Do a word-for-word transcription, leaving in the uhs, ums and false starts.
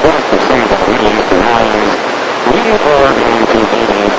support for some of our Middle Eastern allies, we are going to be